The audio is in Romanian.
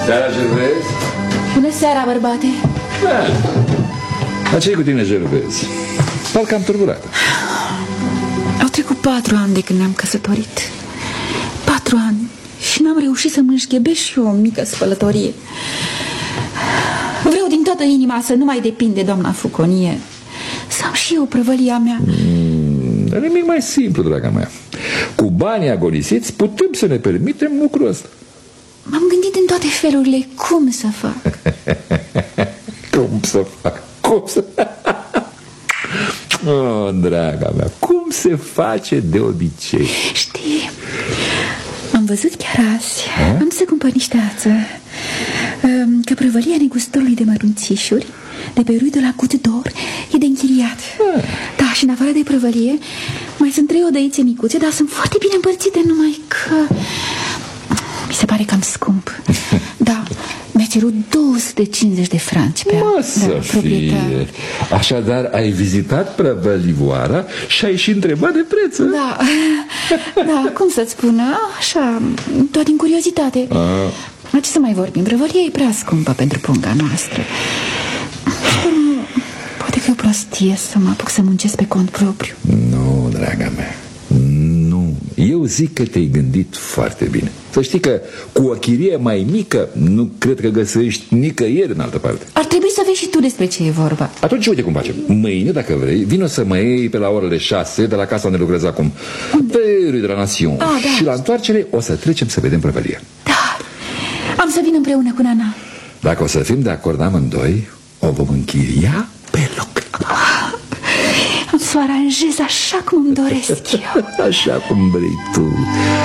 Seara, Gervais? Bună seara, bărbate. Da. Dar ce-i cu tine, Gervais? Parcă am turburat. Au trecut 4 ani de când ne-am căsătorit. 4 ani. Și n-am reușit să-mi înșghebesc și eu o mică spălătorie. Vreau din toată inima să nu mai depind de doamna Fuconie. Să am și eu prăvălia mea. Dar nimic mai simplu, draga mea. Cu banii agonisiți putem să ne permitem lucrul ăsta. M-am gândit în toate felurile cum să fac. Cum să fac? Cum să... Oh, draga mea, cum se face de obicei? Știi, am văzut chiar azi. Am să cumpăr niște ață. Că prăvălia negustorului de mărunțișuri de pe râul de la Gut d'Or e de închiriat. Da, și în afară de prăvălie mai sunt 3 odăițe micuțe, dar sunt foarte bine împărțite, numai că mi se pare cam scump. Da, mi-a cerut 250 de franci pe an. Să fie. Așadar, ai vizitat prăvălioara și ai și întrebat de preț. Da, da, cum să-ți spun, așa, tot din curiozitate. Dar ce să mai vorbim, prăvălia e prea scumpă pentru punga noastră. Poate că e o prostie să mă apuc să muncesc pe cont propriu. Nu, draga mea, nu. Eu zic că te-ai gândit foarte bine. Să știi că cu o chirie mai mică nu cred că găsești nicăieri în altă parte. Ar trebui să vezi și tu despre ce e vorba. Atunci uite cum facem. Mâine, dacă vrei, vino să mă iei pe la orele 6 de la casa unde lucrez acum. Pe Rue de la Nation. Da. Și la întoarcere o să trecem să vedem prăvălia. Da, am să vin împreună cu Nana. Dacă o să fim de acord amândoi, o vom închiria pe loc. Am să o aranjez așa cum îmi doresc eu. Așa cum vrei tu.